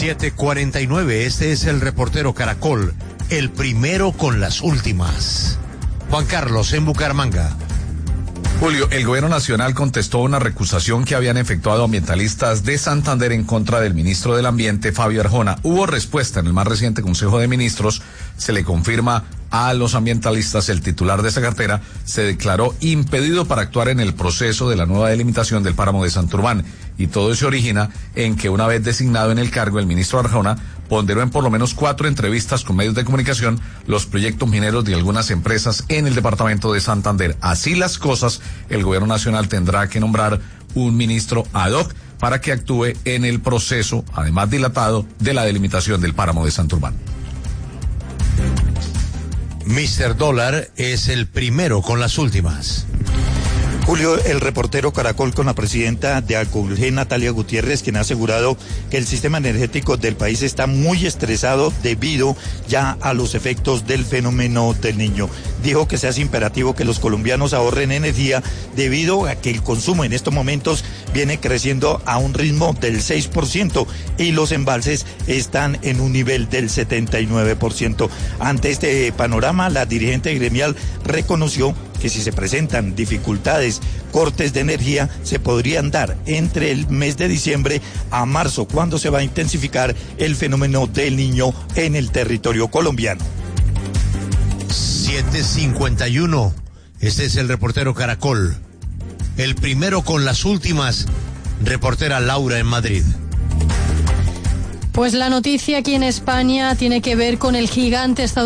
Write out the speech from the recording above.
7:49, este es el reportero Caracol, el primero con las últimas. Juan Carlos, en Bucaramanga. Julio, el gobierno nacional contestó una recusación que habían efectuado ambientalistas de Santander en contra del ministro del Ambiente, Fabio Arjona. Hubo respuesta en el más reciente Consejo de Ministros. Se le confirma a los ambientalistas, el titular de esa cartera se declaró impedido para actuar en el proceso de la nueva delimitación del páramo de Santurbán. Y todo se origina en que una vez designado en el cargo, el ministro Arjona ponderó en por lo menos 4 entrevistas con medios de comunicación los proyectos mineros de algunas empresas en el departamento de Santander. Así las cosas, el gobierno nacional tendrá que nombrar un ministro ad hoc para que actúe en el proceso, además dilatado, de la delimitación del páramo de Santurbán. Mr. Dólar es el primero con las últimas. Julio, el reportero Caracol con la presidenta de Alcoholgen, Natalia Gutiérrez, quien ha asegurado que el sistema energético del país está muy estresado debido ya a los efectos del fenómeno del Niño. Dijo que se hace imperativo que los colombianos ahorren energía debido a que el consumo en estos momentos viene creciendo a un ritmo del 6% y los embalses están en un nivel del 79%. Ante este panorama, la dirigente gremial reconoció que si se presentan dificultades, cortes de energía, se podrían dar entre el mes de diciembre a marzo, cuando se va a intensificar el fenómeno del Niño en el territorio colombiano. 7:51, este es el reportero Caracol, el primero con las últimas, reportera Laura en Madrid. Pues la noticia aquí en España tiene que ver con el gigante estadounidense